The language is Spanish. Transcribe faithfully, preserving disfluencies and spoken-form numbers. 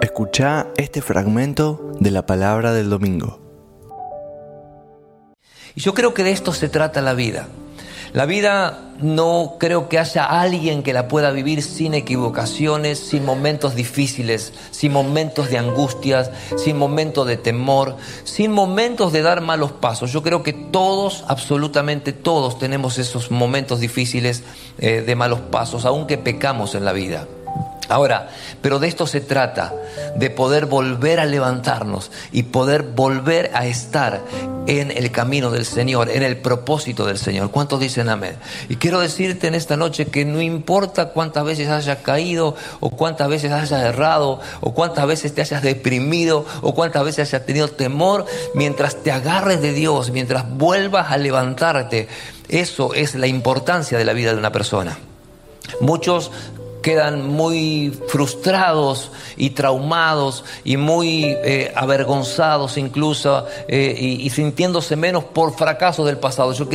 Escuchá este fragmento de la palabra del domingo. Y yo creo que de esto se trata la vida. La vida no creo que haya alguien que la pueda vivir sin equivocaciones, sin momentos difíciles, sin momentos de angustias, sin momentos de temor, sin momentos de dar malos pasos. Yo creo que todos, absolutamente todos, tenemos esos momentos difíciles eh, de malos pasos, aunque pecamos en la vida. Ahora, pero de esto se trata, de poder volver a levantarnos y poder volver a estar en el camino del Señor, en el propósito del Señor. ¿Cuántos dicen amén? Y quiero decirte en esta noche que no importa cuántas veces hayas caído, o cuántas veces hayas errado, o cuántas veces te hayas deprimido, o cuántas veces hayas tenido temor, mientras te agarres de Dios, mientras vuelvas a levantarte, eso es la importancia de la vida de una persona. Muchos quedan muy frustrados y traumados y muy eh, avergonzados incluso eh, y, y sintiéndose menos por fracasos del pasado. Yo